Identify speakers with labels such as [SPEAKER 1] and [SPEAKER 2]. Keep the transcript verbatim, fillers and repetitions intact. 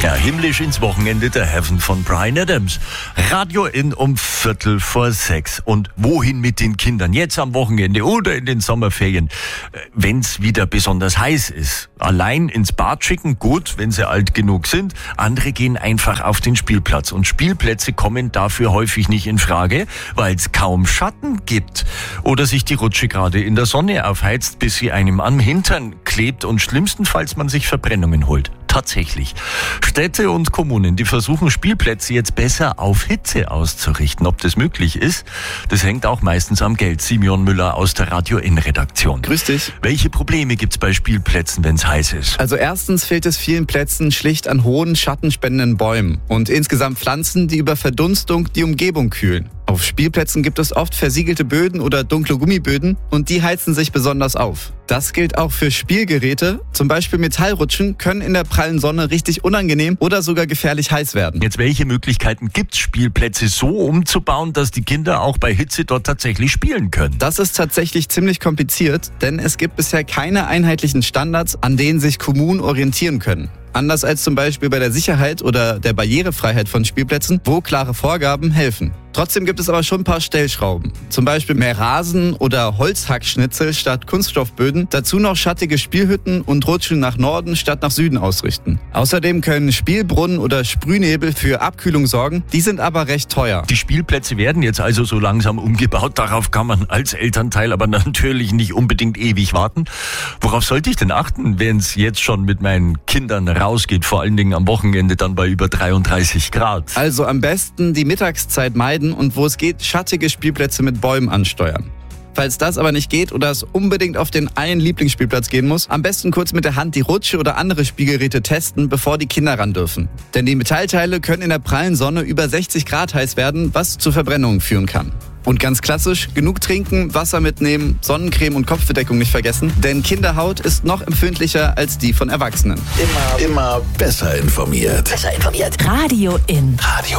[SPEAKER 1] Ja, himmlisch ins Wochenende, der Heaven von Bryan Adams. Radio in um Viertel vor sechs. Und wohin mit den Kindern? Jetzt am Wochenende oder in den Sommerferien, wenn's wieder besonders heiß ist. Allein ins Bad schicken, gut, wenn sie alt genug sind. Andere gehen einfach auf den Spielplatz. Und Spielplätze kommen dafür häufig nicht in Frage, weil es kaum Schatten gibt. Oder sich die Rutsche gerade in der Sonne aufheizt, bis sie einem am Hintern klebt und schlimmstenfalls man sich Verbrennungen holt. Tatsächlich. Städte und Kommunen, die versuchen, Spielplätze jetzt besser auf Hitze auszurichten. Ob das möglich ist, das hängt auch meistens am Geld. Simeon Müller aus der Radio N-Redaktion.
[SPEAKER 2] Grüß dich.
[SPEAKER 1] Welche Probleme gibt's bei Spielplätzen, wenn es heiß ist?
[SPEAKER 2] Also erstens fehlt es vielen Plätzen schlicht an hohen, schattenspendenden Bäumen und insgesamt Pflanzen, die über Verdunstung die Umgebung kühlen. Auf Spielplätzen gibt es oft versiegelte Böden oder dunkle Gummiböden und die heizen sich besonders auf. Das gilt auch für Spielgeräte. Zum Beispiel Metallrutschen können in der prallen Sonne richtig unangenehm oder sogar gefährlich heiß werden.
[SPEAKER 1] Jetzt, welche Möglichkeiten gibt's, Spielplätze so umzubauen, dass die Kinder auch bei Hitze dort tatsächlich spielen können?
[SPEAKER 2] Das ist tatsächlich ziemlich kompliziert, denn es gibt bisher keine einheitlichen Standards, an denen sich Kommunen orientieren können. Anders als zum Beispiel bei der Sicherheit oder der Barrierefreiheit von Spielplätzen, wo klare Vorgaben helfen. Trotzdem gibt es aber schon ein paar Stellschrauben. Zum Beispiel mehr Rasen oder Holzhackschnitzel statt Kunststoffböden. Dazu noch schattige Spielhütten und Rutschen nach Norden statt nach Süden ausrichten. Außerdem können Spielbrunnen oder Sprühnebel für Abkühlung sorgen. Die sind aber recht teuer.
[SPEAKER 1] Die Spielplätze werden jetzt also so langsam umgebaut. Darauf kann man als Elternteil aber natürlich nicht unbedingt ewig warten. Worauf sollte ich denn achten, wenn es jetzt schon mit meinen Kindern rausgeht? Vor allen Dingen am Wochenende dann bei über dreiunddreißig Grad.
[SPEAKER 2] Also am besten die Mittagszeit meiden und wo es geht, schattige Spielplätze mit Bäumen ansteuern. Falls das aber nicht geht oder es unbedingt auf den einen Lieblingsspielplatz gehen muss, am besten kurz mit der Hand die Rutsche oder andere Spielgeräte testen, bevor die Kinder ran dürfen. Denn die Metallteile können in der prallen Sonne über sechzig Grad heiß werden, was zu Verbrennungen führen kann. Und ganz klassisch, genug trinken, Wasser mitnehmen, Sonnencreme und Kopfbedeckung nicht vergessen, denn Kinderhaut ist noch empfindlicher als die von Erwachsenen.
[SPEAKER 3] Immer, immer besser informiert.
[SPEAKER 4] Besser informiert. Radio in.
[SPEAKER 3] Radio